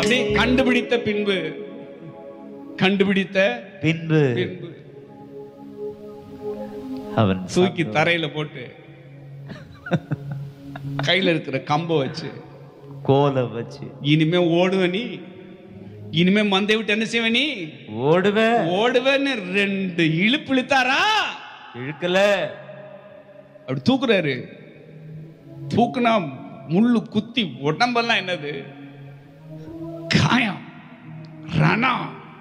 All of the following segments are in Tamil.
கண்டுபிடித்த பின்பு அவன் தூக்கி தரையில போட்டு கையில இருக்கிற கம்ப வச்சு கோலை வச்சு, இனிமே ஓடுவ நீ, இனிமே மந்தை விட்டு என்ன செய்வ நீ, ஓடுவேன்னு 2 இழுப்பு இழுத்தாரா, இழுக்கல, அப்படி தூக்குறாரு. தூக்குனா முள்ளு குத்தி உடம்பெல்லாம் என்னது காயம், ரணம்.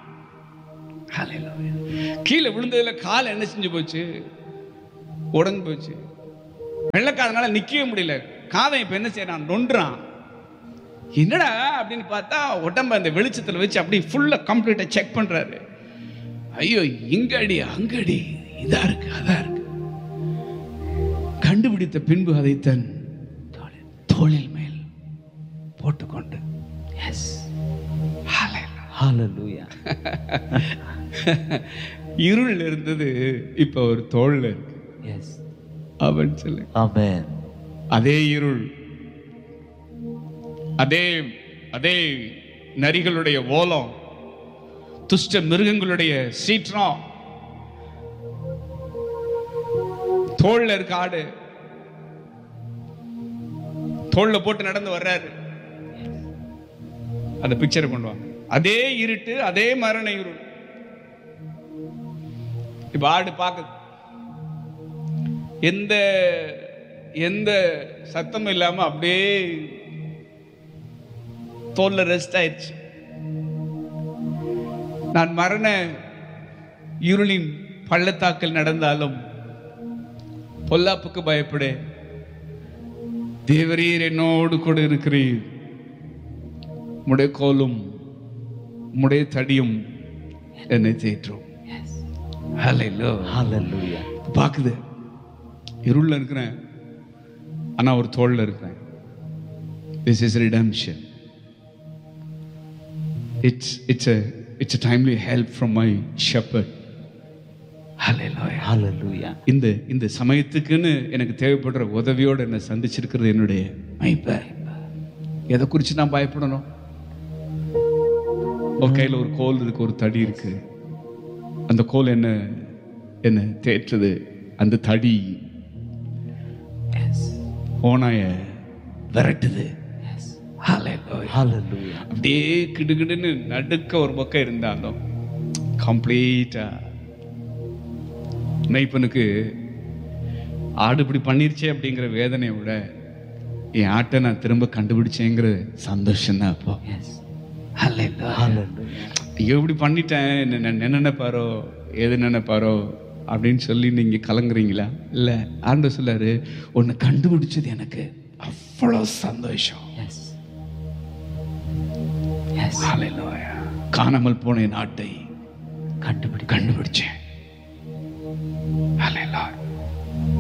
கீழே விழுந்ததுல கால் என்ன செஞ்சு போச்சு, உடஞ்சு போச்சு. வெள்ளக்காரனால நிக்கவே முடியல. காவன் இப்ப என்ன செய்யறான், நொன்றான். என்னடா அப்படின்னு பார்த்தா உடம்ப அந்த வெளிச்சத்துல வச்சு அப்படி ஃபுல்லா கம்ப்ளீட்டா செக் பண்றாரு. ஐயோ, இங்கடி அங்கடி, இதா இருக்கு அதா இருக்கு. கண்டுபிடித்த பின்பு அதை தன் தோளில் மேல் போட்டுக்கொண்டு, எஸ், ஹalleluya, இருள் இருந்தது, இப்ப ஒரு தோள்ல இருக்கு. எஸ், அவன் சொல்லு, ஆமென். அதே இருள், அதே அதே நரிகளுடைய ஓலம், துஷ்ட மிருகங்களுடைய சீற்றம், தோள்ல இருக்க ஆடு தோள்ல போட்டு நடந்து வர்றாரு. அந்த பிக்சரை கொண்டு வாங்க. அதே இருட்டு, அதே மரண இருள். இப்ப ஆடு பார்க்குது, எந்த எந்த சத்தமும் இல்லாம அப்படியே தோல்ல ரெஸ்ட் ஆயிடுச்சு. நான் மரண இருளின் பள்ளத்தாக்கில் நடந்தாலும் பொல்லாப்புக்கு பயப்படே, தேவரீர் என்னோடு கூட இருக்கிறீர், முடைய கோலும் முடைய தடியும் என்னை தேற்றும். ஹalleluya. பாக்குது, இருள்ல இருக்கிறேன், ஆனா ஒரு தோல்ல இருக்கிறேன். This is redemption. It's a timely help from my shepherd. Hallelujah. இந்த சமயத்துக்குன்னு எனக்கு தேவைப்படுற உதவியோடு என்னை சந்திச்சிருக்கிறது என்னுடைய மைப்பர். எதை குறித்து நான் பயப்படணும்? ஒரு கையில் ஒரு கோல் இருக்கு, ஒரு தடி இருக்கு. அந்த கோல் என்ன தேற்றுது, அந்த தடி ஓனாய விரட்டுது. அப்படியே கிடுகிடுன்னு நடுக்க ஒரு பக்கம் இருந்தாலும் கம்ப்ளீட்டா நைப்பனுக்கு ஆடு இப்படி பண்ணிருச்சே அப்படிங்கிற வேதனையை விட என் ஆட்டை நான் திரும்ப கண்டுபிடிச்சேங்கிற சந்தோஷம் தான். அப்போ எப்படி பண்ணிட்டேன், என்ன நினைப்பாரோ எது நினைப்பாரோ அப்படின்னு சொல்லி நீங்க கலங்குறீங்களா? இல்ல, ஆண்டவர் சொல்லாரு, உன்னை கண்டுபிடிச்சது எனக்கு அவ்வளவு சந்தோஷம். காணாமல் போன என் ஆட்டை கண்டுபிடிச்சேன்.